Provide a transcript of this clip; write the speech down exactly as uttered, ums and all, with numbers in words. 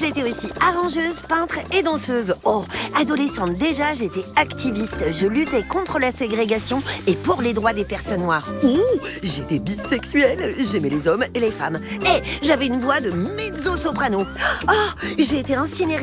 J'étais aussi arrangeuse, peintre et danseuse. Oh, adolescente déjà, j'étais activiste. Je luttais contre la ségrégation et pour les droits des personnes noires. Ouh, j'étais bisexuelle. J'aimais les hommes et les femmes. Et j'avais une voix de mezzo-soprano. Oh, j'ai été incinérée